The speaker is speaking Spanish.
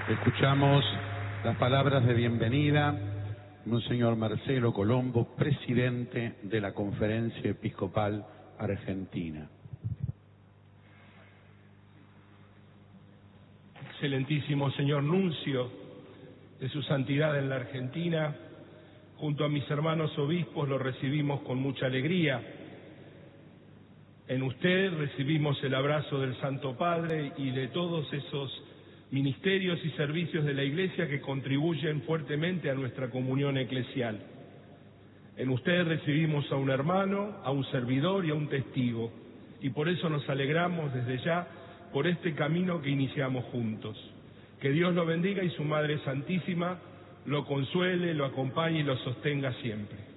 Escuchamos las palabras de bienvenida, Monseñor Marcelo Colombo, presidente de la Conferencia Episcopal Argentina. Excelentísimo señor Nuncio de su Santidad en la Argentina, junto a mis hermanos obispos lo recibimos con mucha alegría. En usted recibimos el abrazo del Santo Padre y de todos esos ministerios y servicios de la Iglesia que contribuyen fuertemente a nuestra comunión eclesial. En usted recibimos a un hermano, a un servidor y a un testigo, y por eso nos alegramos desde ya por este camino que iniciamos juntos. Que Dios lo bendiga y su Madre Santísima lo consuele, lo acompañe y lo sostenga siempre.